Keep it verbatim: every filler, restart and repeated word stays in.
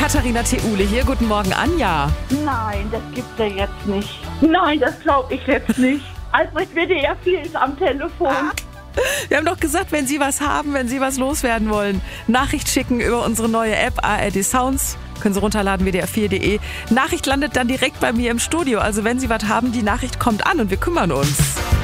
Katharina Theule hier. Guten Morgen, Anja. Nein, das gibt's ja jetzt nicht. Nein, das glaube ich jetzt nicht. Albrecht W D R vier ist am Telefon. Ah. Wir haben doch gesagt, wenn Sie was haben, wenn Sie was loswerden wollen, Nachricht schicken über unsere neue App A R D Sounds. Können Sie runterladen, W D R vier punkt de. Nachricht landet dann direkt bei mir im Studio. Also wenn Sie was haben, die Nachricht kommt an und wir kümmern uns.